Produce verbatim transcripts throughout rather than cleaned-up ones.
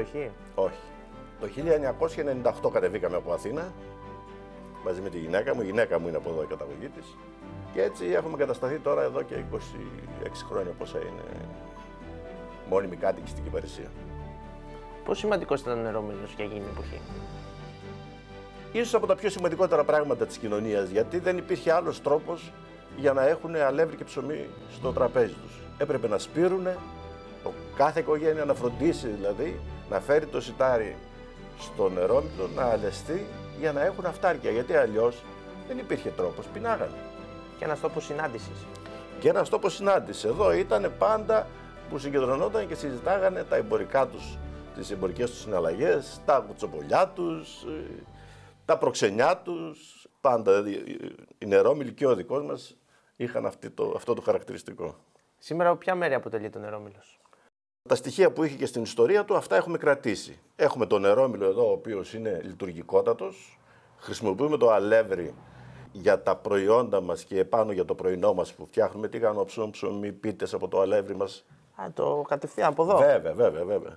περιοχή? Όχι. Το χίλια εννιακόσια ενενήντα οκτώ κατεβήκαμε από Αθήνα, μαζί με τη γυναίκα μου. Η γυναίκα μου είναι από εδώ η καταγωγή της. Και έτσι έχουμε κατασταθεί τώρα εδώ και είκοσι έξι χρόνια, πόσα είναι, μόνιμοι κάτοικοι στην Κυπαρισία. Πόσο σημαντικός ήταν ο Νερόμυλος για εκείνη την εποχή? Ίσως από τα πιο σημαντικότερα πράγματα της κοινωνίας, γιατί δεν υπήρχε άλλος τρόπος για να έχουν αλεύρι και ψωμί στο τραπέζι τους. Έπρεπε να σπείρουν, το κάθε οικογένεια να φροντίσει δηλαδή, να φέρει το σιτάρι στο Νερόμυλο, να αλεστεί για να έχουν αυτάρκεια, γιατί αλλιώς δεν υπήρχε τρόπος, πεινάγανε. Και ένας τόπος συνάντησης. Και ένας τόπος συνάντησης. Εδώ ήταν πάντα που συγκεντρωνόταν και συζητάγανε τα εμπορικά τους, τις εμπορικές τους συναλλαγές, τα κουτσομπολιά τους, τα προξενιά τους. Πάντα οι Νερόμυλοι και ο δικός μας είχαν αυτή το, αυτό το χαρακτηριστικό. Σήμερα από ποια μέρη αποτελεί το Νερόμυλος? Τα στοιχεία που είχε και στην ιστορία του, αυτά έχουμε κρατήσει. Έχουμε τον Νερόμυλο εδώ, ο οποίος είναι λειτουργικότατος. Χρησιμοποιούμε το αλεύρι για τα προϊόντα μας και επάνω για το πρωινό μας που φτιάχνουμε τηγάνο, ψωμί, ψωμί, πίτες από το αλεύρι μας. Α, το κατευθείαν από εδώ. Βέβαια, βέβαια, βέβαια.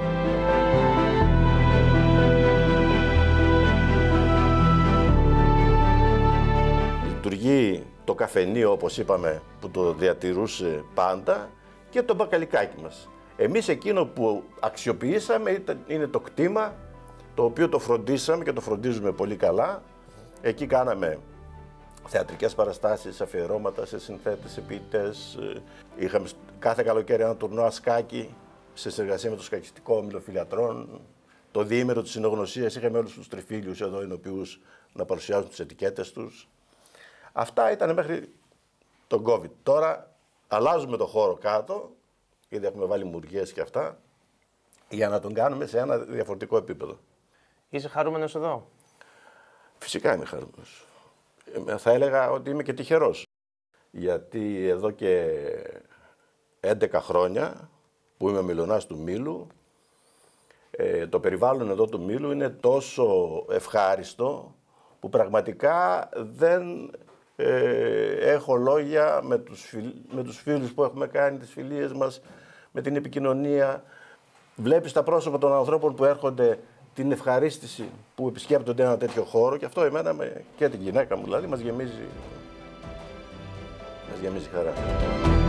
Λειτουργεί το καφενείο, όπως είπαμε, που το διατηρούσε πάντα, και το μπακαλικάκι μας. Εμείς εκείνο που αξιοποιήσαμε είναι το κτήμα, το οποίο το φροντίσαμε και το φροντίζουμε πολύ καλά. Εκεί κάναμε θεατρικές παραστάσεις, αφιερώματα σε συνθέτες, σε ποιητές. Είχαμε κάθε καλοκαίρι ένα τουρνό ασκάκι σε συνεργασία με το Σκακιστικό Όμιλο Φιλιατρών. Το διήμερο της συνογνωσίας είχαμε όλους τους τριφύλιους εδώ, ενοποιούς, να παρουσιάζουν τις ετικέτες τους. Αυτά ήταν μέχρι τον COVID. Τώρα αλλάζουμε το χώρο κάτω, γιατί έχουμε βάλει μουργές και αυτά, για να τον κάνουμε σε ένα διαφορετικό επίπεδο. Είσαι χαρούμενος εδώ? Φυσικά είμαι χαρούμενος. Θα έλεγα ότι είμαι και τυχερός. Γιατί εδώ και έντεκα χρόνια που είμαι μιλωνάς του Μήλου, ε, το περιβάλλον εδώ του Μήλου είναι τόσο ευχάριστο που πραγματικά δεν ε, έχω λόγια με τους, φιλ, με τους φίλους που έχουμε κάνει, τις φιλίες μας, με την επικοινωνία. Βλέπεις τα πρόσωπα των ανθρώπων που έρχονται, την ευχαρίστηση που επισκέπτονται ένα τέτοιο χώρο, και αυτό εμένα και την γυναίκα μου δηλαδή μας γεμίζει, μας γεμίζει χαρά.